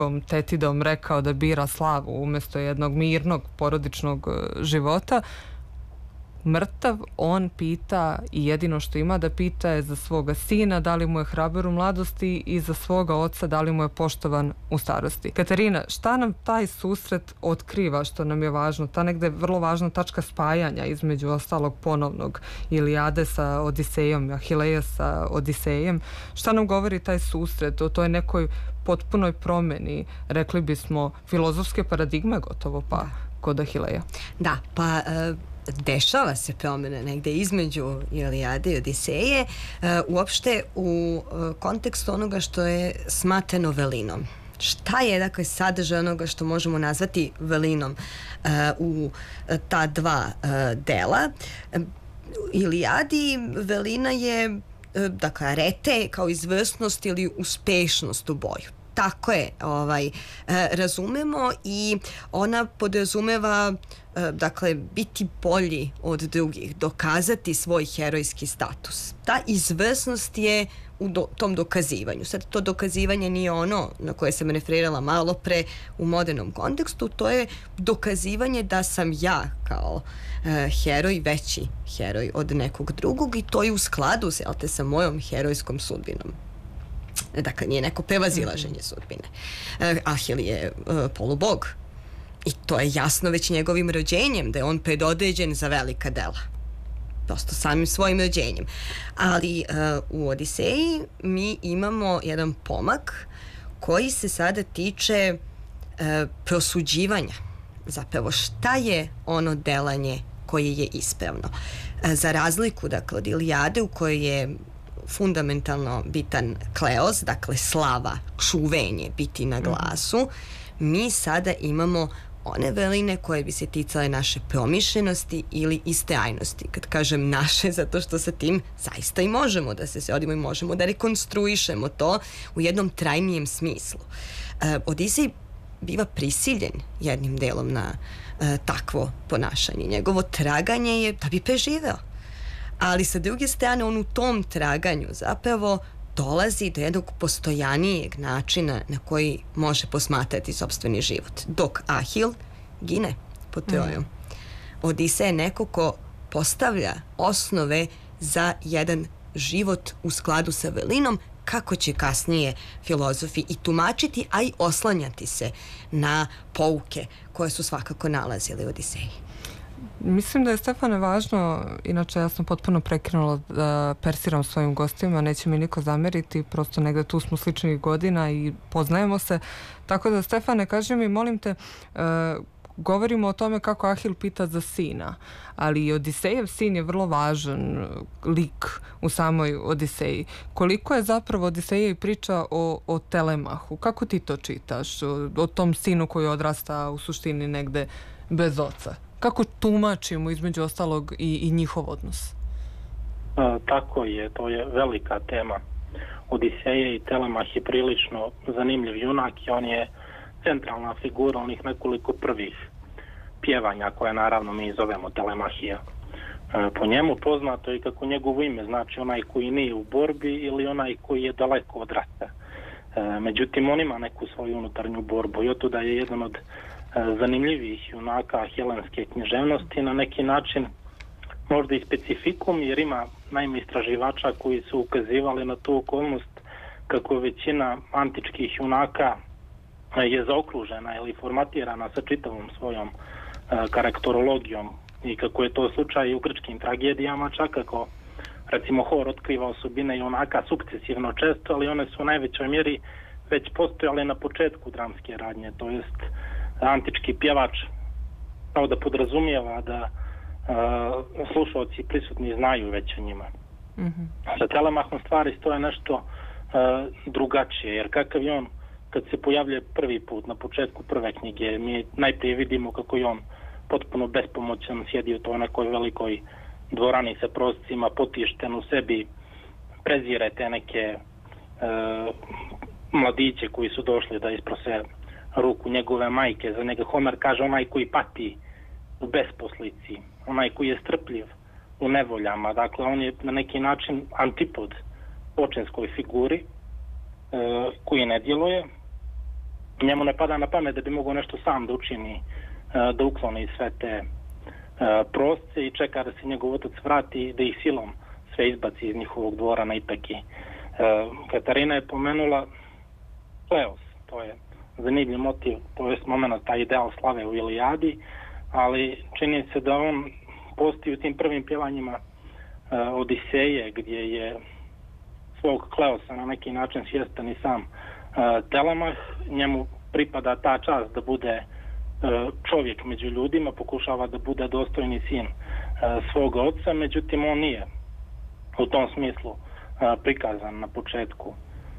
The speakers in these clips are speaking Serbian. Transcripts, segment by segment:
tetidom rekao da bira slavu umjesto jednog mirnog porodičnog života, mrtav, on pita i jedino što ima da pita je za svoga sina da li mu je hrabar u mladosti i za svoga oca da li mu je poštovan u starosti. Katarina, šta nam taj susret otkriva što nam je važno? Ta negde vrlo važna tačka spajanja između ostalog ponovnog Ilijade sa Odisejom, Ahileja sa Odisejem. Šta nam govori taj susret o toj nekoj potpunoj promeni, rekli bismo, filozofske paradigme gotovo pa kod Ahileja? Da, pa dešava se promjena negde između Ilijade i Odiseje, uopšte u kontekstu onoga što je smatrano velinom. Šta je, dakle, sadržaj onoga što možemo nazvati velinom u ta dva dela? Ilijadi velina je, dakle, arete kao izvrsnost ili uspešnost u boju. Tako je, razumemo, i ona podrazumeva, dakle, biti bolji od drugih, dokazati svoj herojski status. Ta izvrsnost je u tom dokazivanju. Sad, to dokazivanje nije ono na koje sam referirala malo pre u modernom kontekstu, to je dokazivanje da sam ja kao heroj veći heroj od nekog drugog, i to je u skladu sa mojom herojskom sudbinom. Dakle, nije neko prevazilaženje sudbine. Ahil je polubog i to je jasno već njegovim rođenjem, da je on predodređen za velika dela. Prosto samim svojim rođenjem. Ali u Odiseji mi imamo jedan pomak koji se sada tiče prosuđivanja. Zapravo, šta je ono delanje koje je ispravno. Za razliku, dakle, od Ilijade u kojoj je fundamentalno bitan kleos, dakle slava, čuvenje, biti na glasu, mi sada imamo one veline koje bi se ticale naše promišljenosti ili istrajnosti. Kad kažem naše, zato što sa tim zaista i možemo da se srodimo i možemo da rekonstruišemo to u jednom trajnijem smislu. Odisej biva prisiljen jednim delom na takvo ponašanje. Njegovo traganje je da bi preživeo. Ali sa druge strane, on u tom traganju zapravo dolazi do jednog postojanijeg načina na koji može posmatrati sopstveni život. Dok Ahil gine pod Trojom. Odisej je neko ko postavlja osnove za jedan život u skladu sa velinom, kako će kasnije filozofi i tumačiti, a i oslanjati se na pouke koje su svakako nalazili u Odiseji. Mislim da je, Stefane, važno, inače ja sam potpuno prekinula da persiram svojim gostima, neće mi niko zameriti, prosto negde tu smo sličnih godina i poznajemo se. Tako da, Stefane, kaži mi, molim te, govorimo o tome kako Ahil pita za sina, ali i Odisejev sin je vrlo važan lik u samoj Odiseji. Koliko je zapravo Odiseja priča o Telemahu? Kako ti to čitaš? O tom sinu koji odrasta u suštini negde bez oca? Kako tumačimo između ostalog i njihov odnos? Tako je, to je velika tema. Odiseje i Telemah je prilično zanimljiv junak i on je centralna figura onih nekoliko prvih pjevanja koje naravno mi zovemo Telemahija. Po njemu poznato je kako njegovo ime znači onaj koji nije u borbi ili onaj koji je daleko od rata. Međutim, on ima neku svoju unutarnju borbu i otuda je jedan od zanimljivih junaka helenske književnosti, na neki način možda i specifikum, jer ima naime istraživača koji su ukazivali na tu okolnost kako većina antičkih junaka je zaokružena ili formatirana sa čitavom svojom karakterologijom, i kako je to slučaj u grčkim tragedijama, čak kako recimo Hor otkriva osobine junaka sukcesivno često, ali one su u najvećoj mjeri već postojale na početku dramske radnje, to jest antički pjevač kao da podrazumijeva da slušalci prisutni znaju već o njima. Sa Telemahom stvari stoje nešto drugačije, jer kakav je on kad se pojavlja prvi put na početku prve knjige, mi najprije vidimo kako je on potpuno bespomoćan, sjedi u toj nekoj velikoj dvorani sa proscima, potišten u sebi, prezire te neke mladiće koji su došli da isprose ruku njegove majke. Za njega Homer kaže onaj koji pati u besposlici, onaj koji je strpljiv u nevoljama. Dakle, on je na neki način antipod očinskoj figuri koji ne djeluje. njemu ne pada na pamet da bi mogao nešto sam da učini, da ukloni sve te prosce i čeka da se njegov otac vrati i da ih silom sve izbaci iz njihovog dvora na Itaki. Katarina je pomenula Kleos, to je zanimljiv motiv, to je moment, taj ideal slave u Ilijadi, ali čini se da on postoji u tim prvim pjevanjima Odiseje, gdje je svog Kleosa na neki način svjestan i sam Telemah, njemu pripada ta čast da bude čovjek među ljudima, pokušava da bude dostojni sin svoga oca, međutim on nije u tom smislu prikazan na početku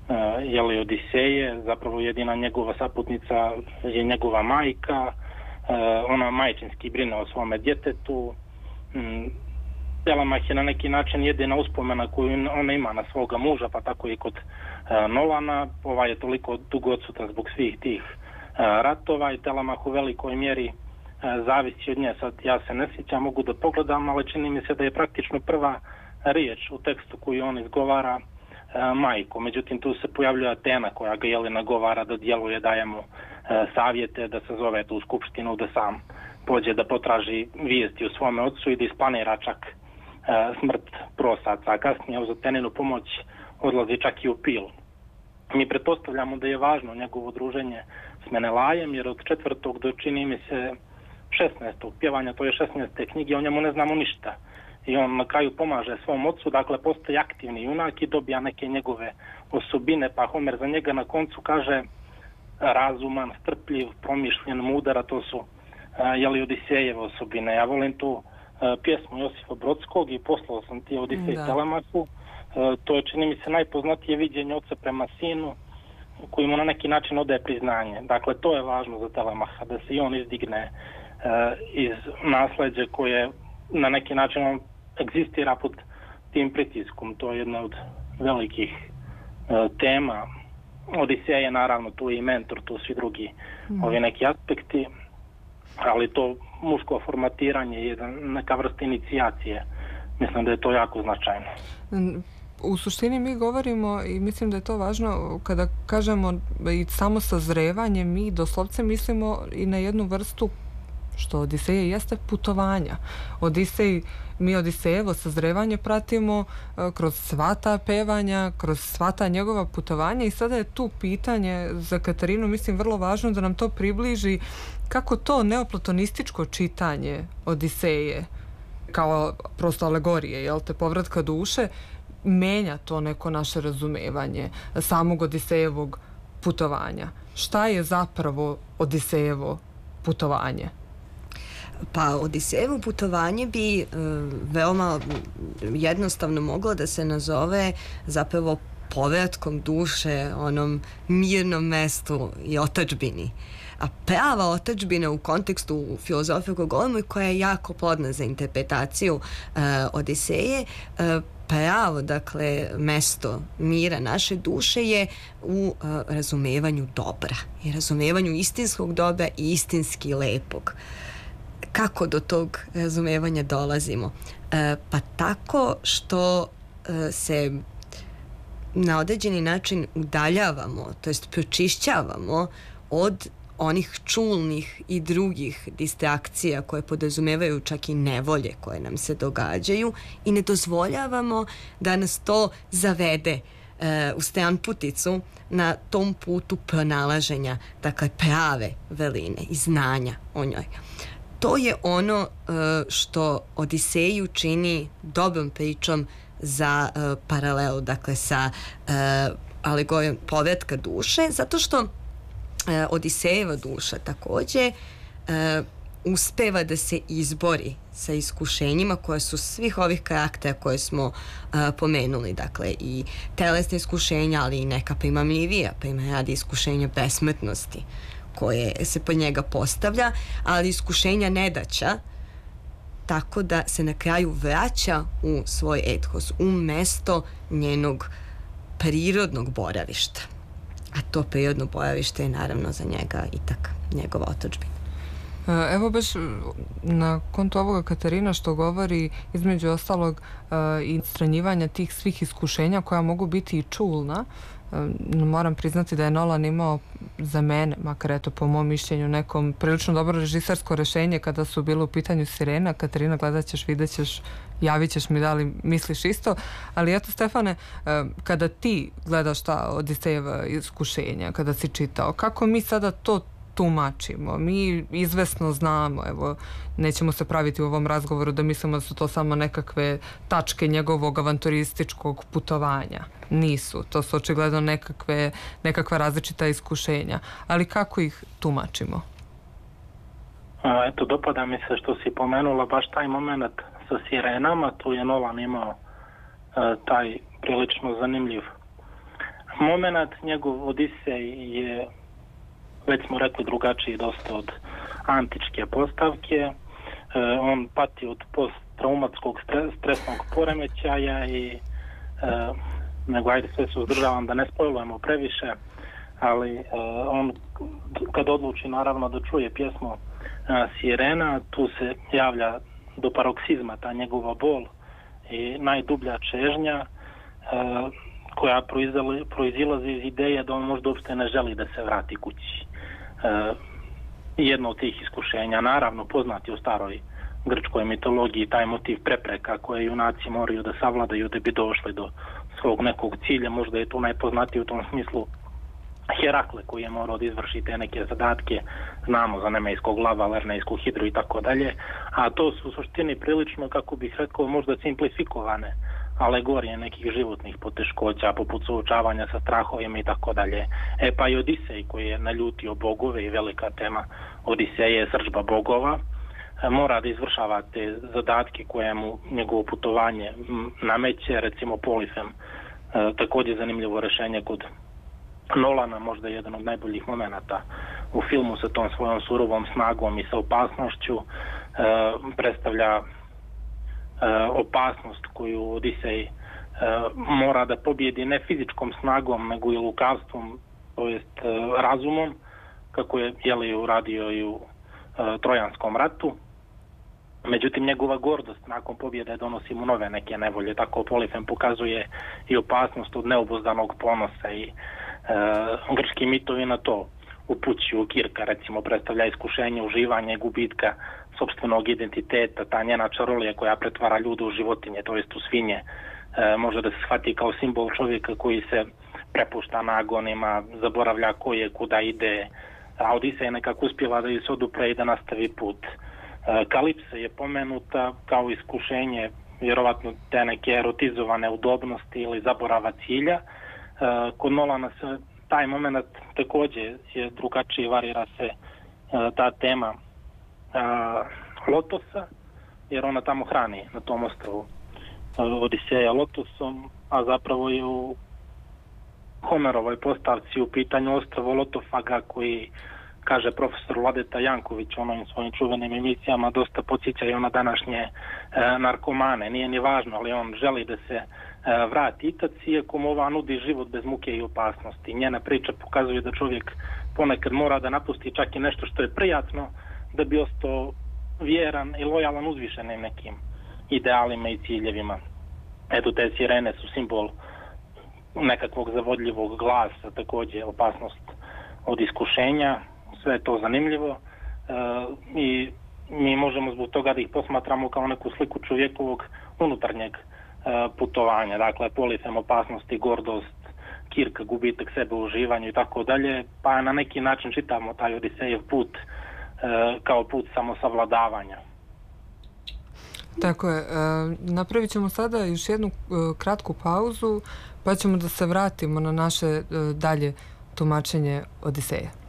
Odiseje, zapravo jedina njegova saputnica je njegova majka, ona majčinski brine o svome djetetu. Telemah je na neki način jedina uspomena koju ona ima na svoga muža, pa tako i kod Nolana. Ovaj je toliko dugo odsutan zbog svih tih ratova i Telemah u velikoj mjeri zavisi od nje. Sad ja se ne sjećam, mogu da pogledam, ali čini mi se da je praktično prva riječ u tekstu koju on izgovara majku. Međutim, tu se pojavljuje Atena koja ga nagovara da djeluje, daje mu savjete, da se zove tu skupštinu, da sam pođe da potraži vijesti o svome ocu i da isplanira čak smrt prosaca, a kasnije uz Ateninu pomoć odlazi čak i u Pil. Mi pretpostavljamo da je važno njegovo druženje s Menelajem, jer od 4. do čini mi se 16. pjevanja, to je 16. knjige, o njemu ne znamo ništa. I on na kraju pomaže svom ocu, dakle postaje aktivni junak i dobija neke njegove osobine, pa Homer za njega na koncu kaže razuman, strpljiv, promišljen, mudar, a to su Odisejeve osobine. Ja volim tu pjesmu Josipa Brodskog i poslao sam ti Odisej Telemahu. To je, čini mi se, najpoznatije viđenje oca prema sinu, koji mu na neki način odaje priznanje. Dakle, to je važno za Telemaha, da se i on izdigne iz nasleđa koje na neki način on egzistira pod tim pritiskom. To je jedna od velikih tema. Odiseja je naravno tu i mentor, tu svi drugi ovi neki aspekti, ali to muško formatiranje je neka vrsta inicijacije. Mislim da je to jako značajno. U suštini mi govorimo i mislim da je to važno kada kažemo i samo sazrevanje, mi doslovce mislimo i na jednu vrstu, što Odiseje jeste, putovanja. Mi Odisejevo sazrevanje pratimo kroz sva ta pevanja, kroz sva ta njegova putovanja i sada je tu pitanje za Katarinu, mislim, vrlo važno da nam to približi kako to neoplatonističko čitanje Odiseje kao prosto alegorije, povratka duše, menja to neko naše razumevanje samog Odisejevog putovanja. Šta je zapravo Odisejevo putovanje? Pa Odisejevo putovanje bi veoma jednostavno moglo da se nazove zapravo povratkom duše onom mirnom mestu i otadžbini. A prava otadžbina u kontekstu filozofije koju govorimo i koja je jako plodna za interpretaciju Odiseje, pravo, dakle, mesto mira naše duše je u razumevanju dobra i razumevanju istinskog dobra i istinski lepog. Kako do tog razumevanja dolazimo? Pa tako što se na određeni način udaljavamo, to jest pročišćavamo od onih čulnih i drugih distrakcija koje podrazumevaju čak i nevolje koje nam se događaju i ne dozvoljavamo da nas to zavede u stranputicu na tom putu pronalaženja, dakle, prave veline i znanja o njoj. To je ono što Odiseju čini dobrom pričom za paralelu, dakle, sa alegorijom povratka duše, zato što Odisejeva duša također uspeva da se izbori sa iskušenjima koja su svih ovih karaktera koje smo pomenuli, dakle i telesne iskušenja, ali i neka primamljivija, primjer radi iskušenja besmrtnosti koje se pod njega postavlja, ali iskušenja nedaća, tako da se na kraju vraća u svoj ethos, u mesto njenog prirodnog boravišta. A to prirodno boravište je naravno za njega itak njegova otadžbina. Evo baš na kontu ovoga Katarina što govori između ostalog i odstranjivanja tih svih iskušenja koja mogu biti i čulna, moram priznati da je Nolan imao za mene, makar eto po mom mišljenju, nekom prilično dobro režisersko rješenje kada su bile u pitanju Sirena. Katarina, gledat ćeš, vidjet ćeš, javit ćeš mi da li misliš isto. Ali eto, Stefane, kada ti gledaš ta Odisejeva iskušenja, kada si čitao, kako mi sada to tumačimo? Mi izvesno znamo, evo, nećemo se praviti u ovom razgovoru da mislimo da su to samo nekakve tačke njegovog avanturističkog putovanja. Nisu. To su očigledno nekakva različita iskušenja. Ali kako ih tumačimo? Eto, dopada mi se što si pomenula baš taj moment sa Sirenama. Tu je Nolan imao taj prilično zanimljiv moment. Njegov Odisej je, već smo rekli, drugačiji dosta od antičke postavke. On pati od posttraumatskog stresnog poremećaja i nego ajde sve se uzdržavam da ne spojlujemo previše, ali on kad odluči naravno da čuje pjesmu Sirena, tu se javlja do paroksizma ta njegova bol i najdublja čežnja koja proizilazi iz ideje da on možda uopšte ne želi da se vrati kući. Jedno od tih iskušenja, naravno poznati u staroj grčkoj mitologiji, taj motiv prepreka koje junaci moraju da savladaju da bi došli do svog nekog cilja. Možda je tu najpoznatiji u tom smislu Herakle, koji je morao da izvrši te neke zadatke, znamo za nemejskog lava, lernejsku hidru i tako dalje, a to su u suštini prilično, kako bih rekao, možda simplifikovane alegorije nekih životnih poteškoća, poput suočavanja sa strahovima i tako dalje. Pa i Odisej, koji je naljutio bogove i velika tema Odiseje je srdžba bogova, mora da izvršava te zadatke koje mu njegovo putovanje nameće, recimo Polifem, također zanimljivo rješenje kod Nolana, možda jedan od najboljih momenata u filmu sa tom svojom surovom snagom i sa opasnošću, predstavlja opasnost koju Odisej mora da pobjedi ne fizičkom snagom nego i lukavstvom, to jest razumom, kako je uradio i u Trojanskom ratu. Međutim, njegova gordost nakon pobjede donosi mu nove neke nevolje. Tako Polifem pokazuje i opasnost od neobuzdanog ponosa i grčki mitovi na to upućuju. Kirka, recimo, predstavlja iskušenje, uživanje, gubitka sopstvenog identiteta, ta njena čarolija koja pretvara ljude u životinje, to jest u svinje, može da se shvati kao simbol čovjeka koji se prepušta nagonima, zaboravlja ko je, kuda ide, a Odisej nekako uspjeva da ju se odupre i da nastavi put. Kalipsa je pomenuta kao iskušenje, vjerovatno te neke erotizovane udobnosti ili zaborava cilja. Kod Nolana se taj moment također je drugačiji, varira se ta tema lotosa, jer ona tamo hrani na tom ostrvu Odiseja lotosom, a zapravo je u Homerovoj postavci u pitanju ostrvo Lotofaga, koji, kaže profesor Vladeta Janković u onim svojim čuvenim emisijama, dosta podsjećaju na današnje narkomane. Nije ni važno, ali on želi da se vrati Itac, iako mu ova nudi život bez muke i opasnosti. Njena priča pokazuje da čovjek ponekad mora da napusti čak i nešto što je prijatno da bi ostao vjeran i lojalan uzvišenim nekim idealima i ciljevima. Eto, te sirene su simbol nekakvog zavodljivog glasa, također opasnost od iskušenja, sve je to zanimljivo i mi možemo zbog toga da ih posmatramo kao neku sliku čovjekovog unutarnjeg putovanja. Dakle, Polifem, opasnost i gordost, Kirka, gubitak sebe u uživanju i tako dalje, pa na neki način čitamo taj Odisejev put kao put samosavladavanja. Tako je. Napravit ćemo sada još jednu kratku pauzu, pa ćemo da se vratimo na naše dalje tumačenje Odiseja.